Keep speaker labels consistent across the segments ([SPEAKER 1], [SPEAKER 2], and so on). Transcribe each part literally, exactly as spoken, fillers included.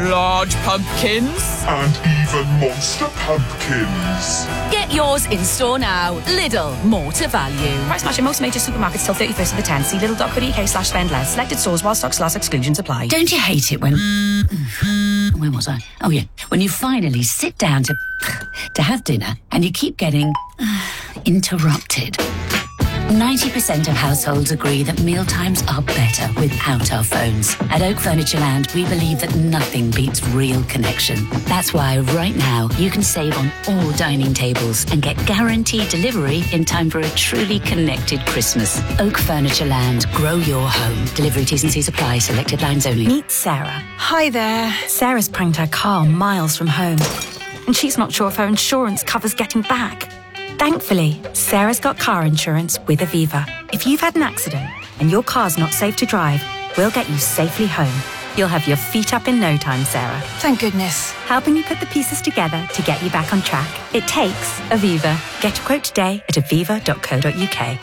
[SPEAKER 1] large pumpkins,
[SPEAKER 2] and even monster pumpkins.
[SPEAKER 3] Get yours in store now. Lidl, more to value.
[SPEAKER 4] Price match in most major supermarkets till thirty-first of the tenth. See lidl.co.uk slash spend less. Selected stores while stocks last, exclusions apply.
[SPEAKER 5] Don't you hate it when... Where was I? Oh, yeah. When you finally sit down to... to have dinner and you keep getting... interrupted. ninety percent of households agree that mealtimes are better without our phones. At Oak Furniture Land, we believe that nothing beats real connection. That's why right now you can save on all dining tables and get guaranteed delivery in time for a truly connected Christmas. Oak Furniture Land. Grow your home. Delivery T's and C's apply. Selected lines only.
[SPEAKER 4] Meet Sarah. Hi there. Sarah's pranked her car miles from home, and she's not sure if her insurance covers getting back. Thankfully, Sarah's got car insurance with Aviva. If you've had an accident and your car's not safe to drive, we'll get you safely home. You'll have your feet up in no time, Sarah.
[SPEAKER 6] Thank goodness.
[SPEAKER 4] Helping you put the pieces together to get you back on track. It takes Aviva. Get a quote today at aviva dot co dot uk.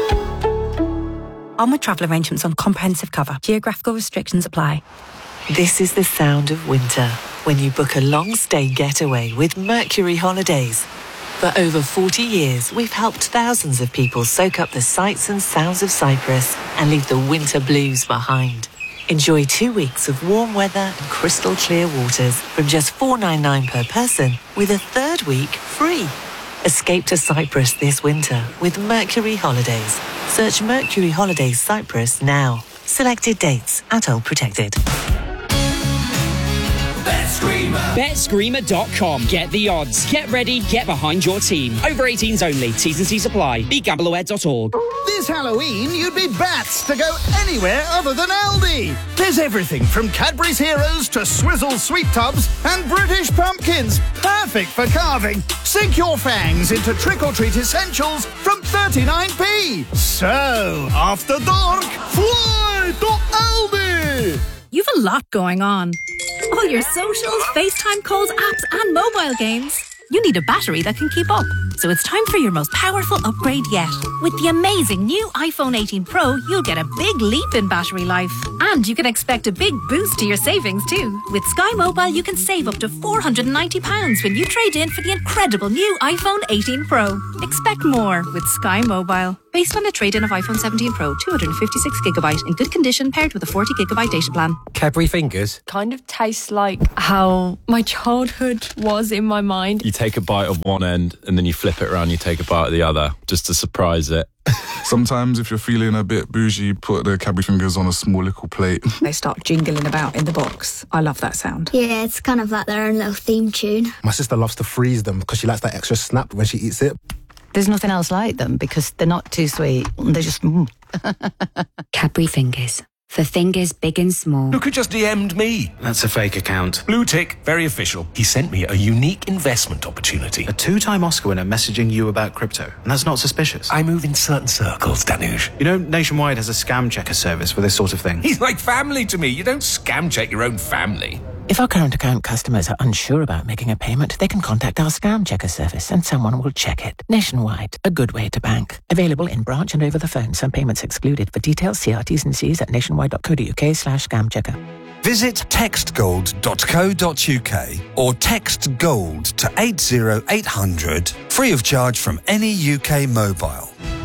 [SPEAKER 4] On with travel arrangements on comprehensive cover. Geographical restrictions apply.
[SPEAKER 7] This is the sound of winter when you book a long-stay getaway with Mercury Holidays. For over forty years, we've helped thousands of people soak up the sights and sounds of Cyprus and leave the winter blues behind. Enjoy two weeks of warm weather and crystal clear waters from just four hundred ninety-nine pounds per person, with a third week free. Escape to Cyprus this winter with Mercury Holidays. Search Mercury Holidays Cyprus now. Selected dates at all protected.
[SPEAKER 8] Bet Screamer dot com. Get the odds. Get ready. Get behind your team. Over eighteens only. T's and C's apply. be gamble aware dot org.
[SPEAKER 9] This Halloween, you'd be bats to go anywhere other than Aldi. There's everything from Cadbury's Heroes to Swizzle Sweet Tubs and British Pumpkins. Perfect for carving. Sink your fangs into trick-or-treat essentials from thirty-nine p. So, after dark, fly to Aldi.
[SPEAKER 10] You've a lot going on. All your socials, FaceTime calls, apps, and mobile games. You need a battery that can keep up. So it's time for your most powerful upgrade yet. With the amazing new iPhone eighteen Pro, you'll get a big leap in battery life. And you can expect a big boost to your savings too. With Sky Mobile, you can save up to four hundred ninety pounds when you trade in for the incredible new iPhone eighteen Pro. Expect more with Sky Mobile. Based on a trade-in of iPhone seventeen Pro, two hundred fifty-six gigabyte in good condition, paired with a forty gigabyte data plan.
[SPEAKER 11] Cadbury Fingers
[SPEAKER 12] kind of tastes like how my childhood was in my mind.
[SPEAKER 11] You take a bite of one end and then you flip it around, you take a bite of the other, just to surprise it.
[SPEAKER 2] Sometimes if you're feeling a bit bougie, put the Cadbury Fingers on a small little plate.
[SPEAKER 6] They start jingling about in the box. I love that sound.
[SPEAKER 13] Yeah, it's kind of like their own little theme tune.
[SPEAKER 14] My sister loves to freeze them because she likes that extra snap when she eats it.
[SPEAKER 15] There's nothing else like them because they're not too sweet. They're just... Mm.
[SPEAKER 16] Cadbury Fingers. For fingers big and small.
[SPEAKER 17] Look who just D M'd me.
[SPEAKER 18] That's a fake account.
[SPEAKER 17] Blue tick, very official. He sent me a unique investment opportunity.
[SPEAKER 18] A two-time Oscar winner messaging you about crypto. And that's not suspicious.
[SPEAKER 17] I move in certain circles, Danush.
[SPEAKER 18] You know, Nationwide has a scam checker service for this sort of thing.
[SPEAKER 17] He's like family to me. You don't scam check your own family.
[SPEAKER 19] If our current account customers are unsure about making a payment, they can contact our scam checker service and someone will check it. Nationwide, a good way to bank. Available in branch and over the phone. Some payments excluded. For details, see our T's and C's at nationwide dot co dot uk slash scam checker.
[SPEAKER 20] Visit text gold dot co dot uk or text GOLD to eight zero eight hundred, free of charge from any U K mobile.